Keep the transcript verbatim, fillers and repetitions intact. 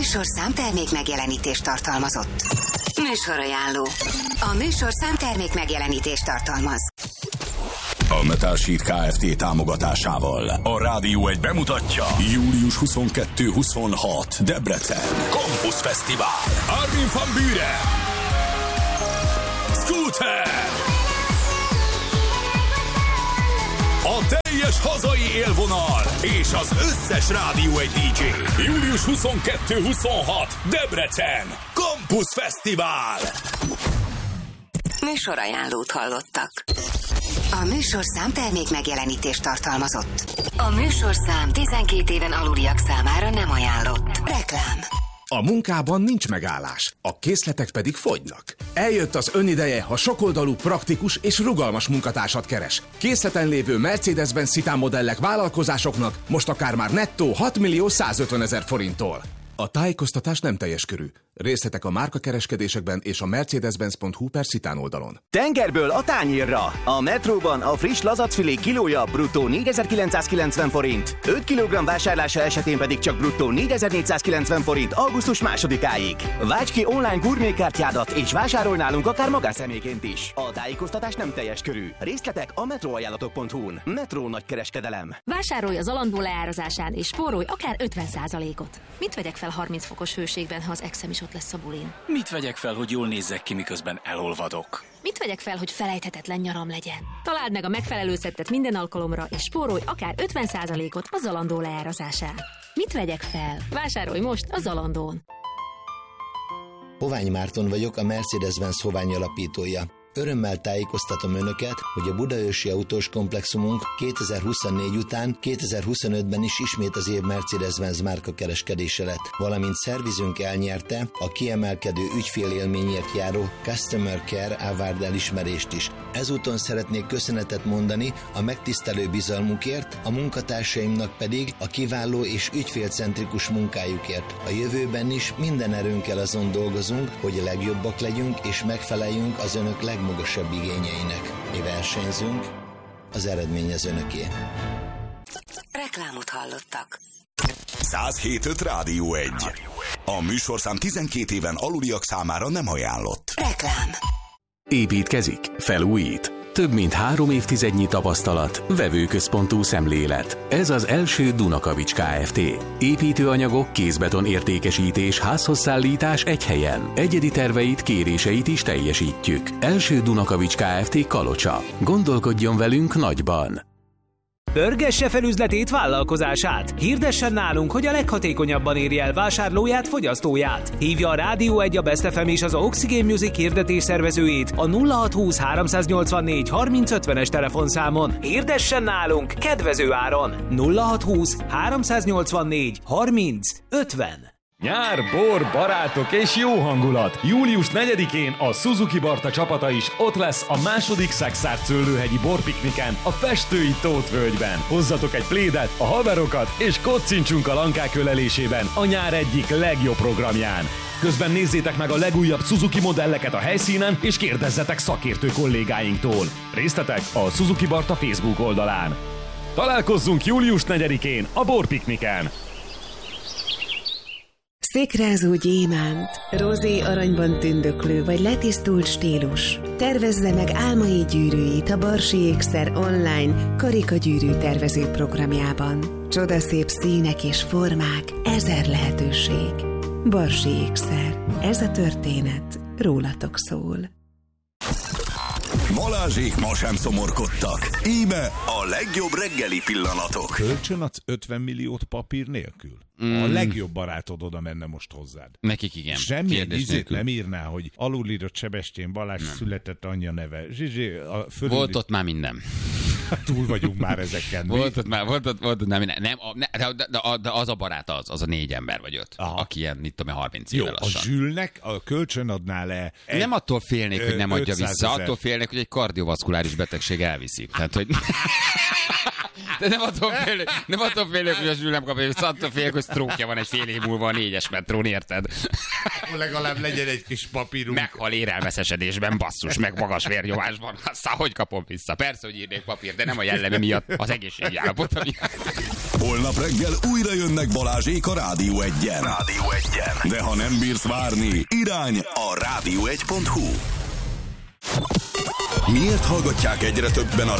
műsorszám termék megjelenítést tartalmazott. Műsorajánló. A műsorszám termék megjelenítést tartalmaz. A Metal Sheet Kft. Támogatásával a Rádió egy bemutatja július huszonkettő huszonhat Debrecen Campus Fesztivál. Armin van Buuren, Scooter, a teljes hazai élvonal és az összes Rádió egy dé dzsé. július huszonkettő huszonhat Debrecen Campus Fesztivál. Műsorajánlót hallottak. A műsorszám termék megjelenítést tartalmazott. A műsorszám tizenkét éven aluliak számára nem ajánlott. Reklám. A munkában nincs megállás, a készletek pedig fogynak. Eljött az önideje, ha sokoldalú, praktikus és rugalmas munkatársat keres. Készleten lévő Mercedes-Benz Citan modellek vállalkozásoknak most akár már nettó hat millió százötvenezer forinttól. A tájékoztatás nem teljes körű. Részletek a márkakereskedésekben és a mercedes-benz pont hu per Citan oldalon. Tengerből a tányérra! A Metróban a friss lazacfilé kilója bruttó négyezer-kilencszázkilencven forint, öt kilogramm vásárlása esetén pedig csak bruttó négyezer-négyszázkilencven forint augusztus másodikáig. Válts ki online gurmékártyádat és vásárolj nálunk akár magánszemélyként is. A tájékoztatás nem teljes körű. Részletek a metróajánlatok pont hu-n. Metró nagykereskedelem. Vásárolj az Zalando leárazásán és spórolj akár ötven százalékot. Mit vegyek fel harminc fokos hőségben, ha az exem is ott lesz a bulin? Mit vegyek fel, hogy jól nézzek ki, miközben elolvadok? Mit vegyek fel, hogy felejthetetlen nyaram legyen? Találd meg a megfelelő szettet minden alkalomra, és spórolj akár ötven százalékot a Zalando leárazásán. Mit vegyek fel? Vásárolj most a Zalandón. Hovány Márton vagyok, a Mercedes-Benz Hovány alapítója. Örömmel tájékoztatom Önöket, hogy a budaörsi autós komplexumunk kétezer-huszonnégy után kétezer-huszonötben is ismét az év Mercedes-Benz márka kereskedése lett, valamint szervizünk elnyerte a kiemelkedő ügyfélélményért járó Customer Care Award elismerést is. Ezúton szeretnék köszönetet mondani a megtisztelő bizalmukért, a munkatársaimnak pedig a kiváló és ügyfélcentrikus munkájukért. A jövőben is minden erőnkkel azon dolgozunk, hogy a legjobbak legyünk és megfeleljünk az Önök leg magasabb igényeinek. Mi versenyzünk, az eredmény az Önöké. Reklámot hallottak. száz hét öt Rádió egy. A műsorszám tizenkét éven aluliak számára nem ajánlott. Reklám. Építkezik, felújít. Több mint három évtizednyi tapasztalat, vevőközpontú szemlélet. Ez az első Dunakavics Kft. Építőanyagok, kézbeton értékesítés, házhozszállítás egy helyen. Egyedi terveit, kéréseit is teljesítjük. Első Dunakavics Kft. Kalocsa. Gondolkodjon velünk nagyban. Pörgesse fel üzletét, vállalkozását. Hirdessen nálunk, hogy a leghatékonyabban érje el vásárlóját, fogyasztóját. Hívja a Rádió egy, a Best ef em és az Oxygen Music hirdetés szervezőjét a nulla hat húsz háromszáznyolcvannégy harminc ötvenes telefonszámon. Hirdessen nálunk kedvező áron. nulla hat húsz háromszáznyolcvannégy harminc ötven. Nyár, bor, barátok és jó hangulat! július negyedikén a Suzuki Barta csapata is ott lesz a második Szexárd szőlőhegyi borpikniken, a festői Tóthölgyben. Hozzatok egy plédet, a haverokat, és kocincsunk a lankák ölelésében a nyár egyik legjobb programján. Közben nézzétek meg a legújabb Suzuki modelleket a helyszínen, és kérdezzetek szakértő kollégáinktól. Részletek a Suzuki Barta Facebook oldalán. Találkozzunk július negyedikén a borpikniken! Szikrázó gyémánt, rozé aranyban tündöklő vagy letisztult stílus. Tervezze meg álmai gyűrűit a Barsi Ékszer online karikagyűrű tervező programjában. Csodaszép színek és formák, ezer lehetőség. Barsi Ékszer. Ez a történet rólatok szól. Balázsék ma sem szomorkodtak. Íme a legjobb reggeli pillanatok. Kölcsön adsz ötven milliót papír nélkül? Mm. A legjobb barátod oda menne most hozzád. Nekik igen. Semmi izét nem írná, hogy alulírott Sebestyén Balázs nem. Született anyja neve. Zsizsi, a fölüli... Volt ott már minden. Túl vagyunk már ezeken. Volt ott már, volt ott, volt ott már minden. Nem, a, ne, de, de, de az a barát az, az a négy ember vagy öt. Aha. Aki ilyen, mit tudom, harminc éve lassan. A Zsülnek a kölcsön adná le... Egy, nem attól félnék, ö, hogy nem adja vissza, ezer. Attól félnék, hogy egy kardiovaszkuláris betegség elviszi. Tehát, hogy... De nem attól félnék, nem attól félnék, hogy a Zsül nem kapja, hogy attól félnék, hogy sztrókja van egy fél év múlva a négyes metrón, érted? Legalább legyen egy kis papírunk. Meghal érelmeszesedésben, basszus, meg magas vérnyomásban. Aztán hogy kapom vissza? Persze, hogy írnék papír, de nem a jelleme miatt, az egészségi állapota miatt. Holnap reggel újra jönnek Balázsék a Rádió egyen. Rádió egyen. De ha nem bírsz várni, irány a rádió egy pont hu. Miért hallgatják egyre többen a